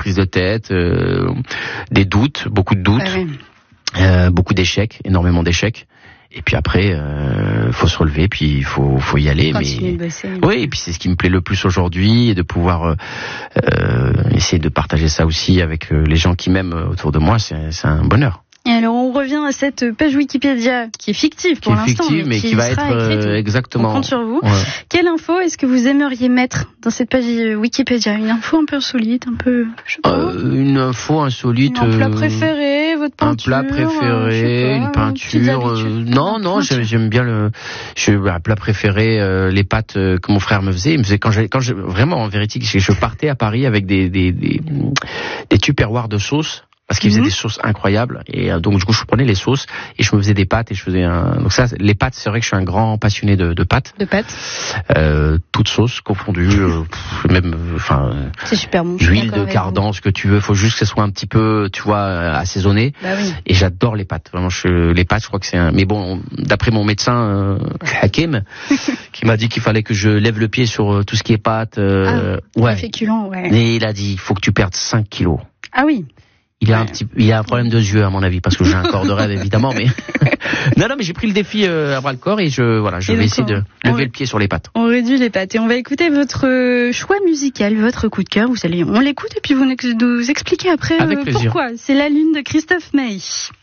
prises de tête, des doutes, beaucoup de doutes, beaucoup d'échecs, énormément d'échecs. Et puis après, faut se relever, puis il faut y aller. Continuer de bosser. Oui, et puis c'est ce qui me plaît le plus aujourd'hui, et de pouvoir essayer de partager ça aussi avec les gens qui m'aiment autour de moi, c'est un bonheur. Et alors on revient à cette page Wikipédia qui est fictive pour l'instant, mais qui va être exactement. On compte sur vous. Ouais. Quelle info est-ce que vous aimeriez mettre dans cette page Wikipédia? Une info un peu insolite, un peu, je sais pas. Une info insolite. Un plat préféré, votre peinture. Un plat préféré, une peinture. Non, j'aime bien un plat préféré, les pâtes que mon frère me faisait. Il me faisait quand je vraiment en vérité, je partais à Paris avec des tupperwares de sauce. Parce qu'il faisait des sauces incroyables, et donc du coup je prenais les sauces et je me faisais des pâtes, et je faisais donc ça, les pâtes, c'est vrai que je suis un grand passionné de pâtes. De pâtes. Toutes sauces confondues, même c'est super bon. Huile de cardan, ce que tu veux, faut juste que ce soit un petit peu, tu vois, assaisonné. Bah oui. Et j'adore les pâtes. Vraiment, les pâtes, je crois que c'est mais bon, d'après mon médecin Hakim, qui m'a dit qu'il fallait que je lève le pied sur tout ce qui est pâtes. Féculent, ouais. Et il a dit, il faut que tu perdes 5 kilos. Ah oui. Il a un problème de yeux, à mon avis, parce que j'ai un corps de rêve, évidemment, mais non, mais j'ai pris le défi à bras le corps, et je vais essayer de lever le pied sur les pâtes. On réduit les pâtes, et on va écouter votre choix musical, votre coup de cœur. On l'écoute, et puis vous nous expliquez après pourquoi. C'est La Lune de Christophe Maé.